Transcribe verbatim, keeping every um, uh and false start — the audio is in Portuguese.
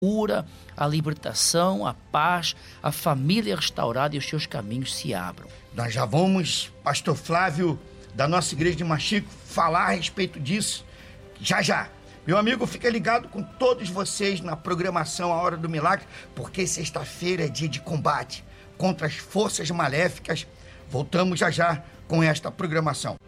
cura, a libertação, a paz, a família restaurada e os seus caminhos se abram. Nós já vamos, pastor Flávio, da nossa igreja de Machico, falar a respeito disso já já. Meu amigo, fica ligado com todos vocês na programação A Hora do Milagre, porque sexta-feira é dia de combate contra as forças maléficas. Voltamos já já com esta programação.